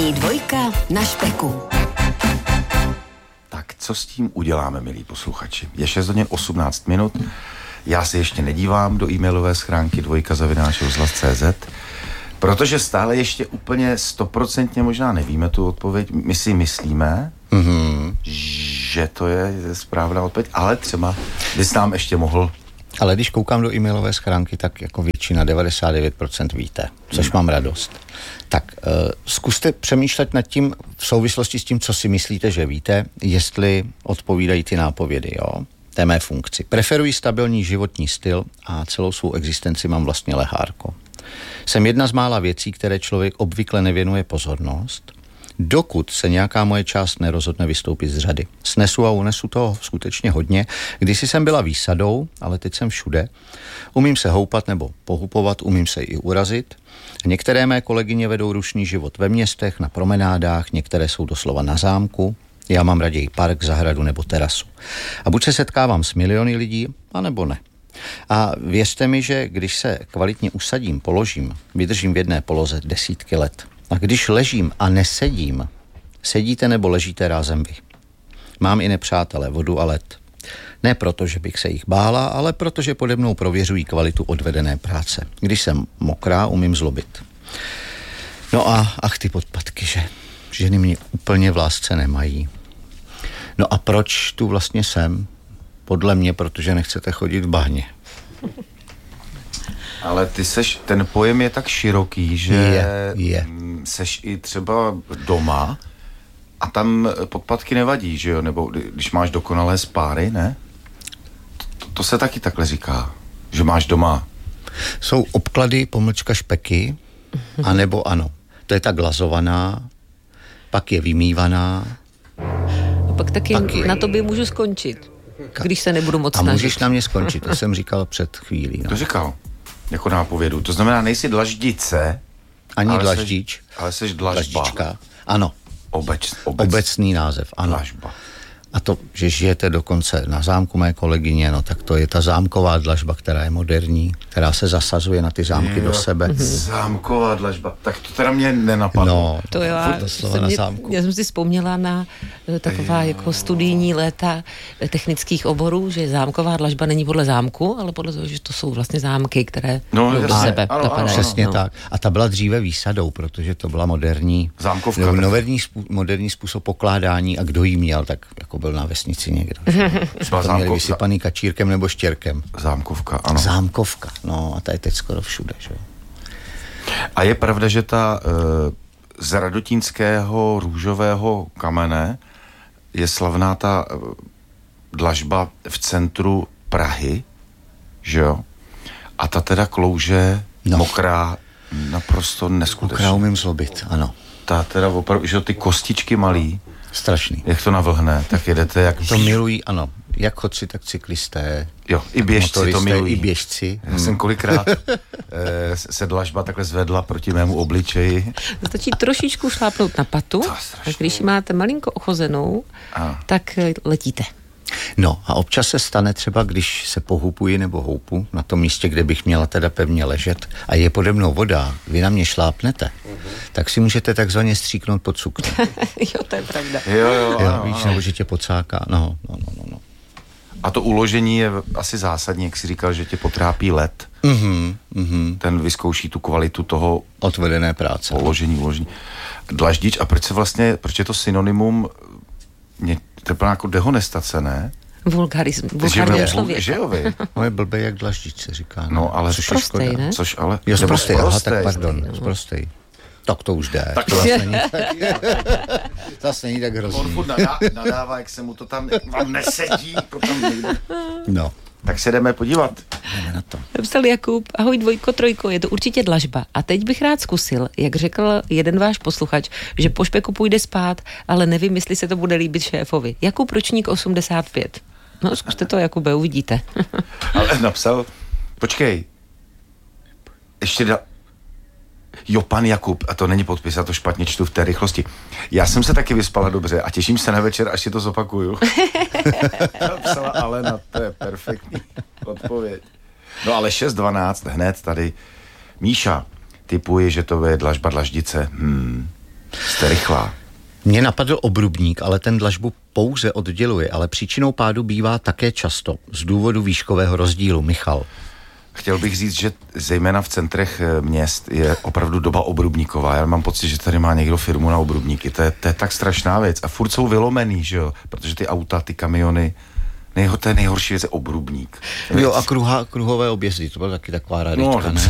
Ranní dvojka na Špeku. Tak co s tím uděláme, milí posluchači? Je 6 hodin 18 minut. Já se ještě nedívám do e-mailové schránky dvojka@rozhlas.cz, protože stále ještě úplně 100% možná nevíme tu odpověď. My si myslíme, že to je správná odpověď, ale třeba bys nám ještě mohl... Ale když koukám do e-mailové schránky, tak jako většina, 99% víte, což mám radost. Tak zkuste přemýšlet nad tím v souvislosti s tím, co si myslíte, že víte, jestli odpovídají ty nápovědy, jo? Té mé funkci. Preferuji stabilní životní styl a celou svou existenci mám vlastně lehárko. Jsem jedna z mála věcí, které člověk obvykle nevěnuje pozornost, dokud se nějaká moje část nerozhodne vystoupit z řady. Snesu a unesu toho skutečně hodně. Kdysi jsem byla výsadou, ale teď jsem všude. Umím se houpat nebo pohupovat, umím se i urazit. Některé mé kolegyně vedou rušný život ve městech, na promenádách, některé jsou doslova na zámku. Já mám raději park, zahradu nebo terasu. A buď se setkávám s miliony lidí, anebo ne. A věřte mi, že když se kvalitně usadím, položím, vydržím v jedné poloze desítky let. A když ležím a nesedím, sedíte nebo ležíte rázem vy. Mám i nepřátele, vodu a led. Ne proto, že bych se jich bála, ale proto, že pode mnou prověřují kvalitu odvedené práce. Když jsem mokrá, umím zlobit. No a ach ty podpatky, že ženy mě úplně v lásce nemají. No a proč tu vlastně jsem? Podle mě, protože nechcete chodit v bahně. Ale ten pojem je tak široký, že je. Seš i třeba doma a tam podpatky nevadí, že jo? Nebo když máš dokonalé spáry, ne? To se taky takhle říká, že máš doma. Jsou obklady pomlčka špeky, anebo ano. To je ta glazovaná, pak je vymývaná. A pak taky na tobě můžu skončit, když se nebudu moc snažit. A můžeš na mě skončit, to jsem říkal před chvílí. No. To říkal, jako nápovědu. To znamená, nejsi dlaždice, ani dlaždič, ale seš dlažba. Dlaždička. Ano. Obecný název, ano. Dlažba. A to, že žijete dokonce na zámku mé kolegyně, no tak to je ta zámková dlažba, která je moderní, která se zasazuje na ty zámky do sebe. Zámková dlažba, tak to teda mě nenapadlo. No, to je na zámku. Já jsem si vzpomněla na taková jako studijní léta technických oborů, že zámková dlažba není podle zámku, ale podle toho, že to jsou vlastně zámky, které do sebe dopadají. Přesně tak. A ta byla dříve výsadou, protože to byla moderní moderní způsob pokládání a kdo jí měl, tak jako byl na vesnici někdo. To měli vysypaný kačírkem nebo štěrkem. Zámkovka, ano. Zámkovka, no a ta je teď skoro všude, že? A je pravda, že ta z radotínského růžového kamene je slavná ta dlažba v centru Prahy, že jo? A ta teda klouže mokrá, naprosto neskutečně. Mokrá umím zlobit, ano. Ta teda opravdu, že ty kostičky malý, strašný. Jak to navlhne, tak jedete jak... To milují, ano. Jak chodci, tak cyklisté. Jo, i běžci to milují. I běžci. Já jsem kolikrát se dlažba takhle zvedla proti mému obličeji. Stačí trošičku šlápnout na patu a když ji máte malinko ochozenou, tak letíte. No a občas se stane třeba, když se pohupuji nebo houpu na tom místě, kde bych měla teda pevně ležet a je pode mnou voda, vy na mě šlápnete, tak si můžete takzvaně stříknout pod sukně. Jo, to je pravda. Jo, víš, nebo že tě pocáká. No. A to uložení je asi zásadní, jak jsi říkal, že tě potrápí led. Ten vyzkouší tu kvalitu toho odvedené práce. Uložení. Dlaždič, a proč je to synonymum, to je plná jako dehonestace, ne? Vulgární člověk. Že jo, vy? No je blbej jak dlaždič, se říká. No, ale sprostej, ne? Což ale... Jo, sprostej, aha, tak pardon, sprostej. Tak to už jde. Tak to zase není tak hrozný. On furt nadává, jak se mu to tam vám nesedí. No. Tak se jdeme podívat. Jdeme na to. Napsal Jakub, ahoj dvojko, trojko, je to určitě dlažba. A teď bych rád zkusil, jak řekl jeden váš posluchač, že po špeku půjde spát, ale nevím, jestli se to bude líbit šéfovi. Jakub ročník 85. No, zkuste to, Jakube, uvidíte. Ale napsal, počkej, ještě Jo, pan Jakub, a to není podpis, já to špatně čtu v té rychlosti. Já jsem se taky vyspala dobře a těším se na večer, až si to zopakuju. Napsala Alena, to je perfektní odpověď. No ale 6:12 hned tady. Míša, tipuje, že to je dlažba dlaždice. Jste rychlá. Mně napadl obrubník, ale ten dlažbu pouze odděluje, ale příčinou pádu bývá také často z důvodu výškového rozdílu. Michal. Chtěl bych říct, že zejména v centrech měst je opravdu doba obrubníková. Já mám pocit, že tady má někdo firmu na obrubníky. To je tak strašná věc. A furt jsou vylomený, že jo? Protože ty auta, ty kamiony, to je nejhorší věc, je obrubník. Jo, a kruhové objezdy, to byla taky taková radička, ne?